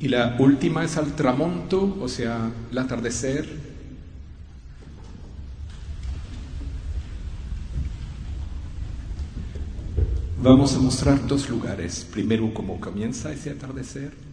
Y la última es al tramonto, o sea, el atardecer. Vamos a mostrar dos lugares. Primero, cómo comienza ese atardecer.